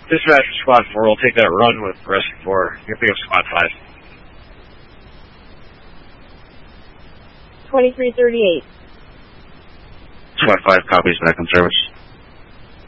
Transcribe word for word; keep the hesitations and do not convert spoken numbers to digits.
Dispatch for Squad four, we'll take that run with Rescue four. You can pick up Squad five. twenty-three thirty-eight. Squad five copies back on service.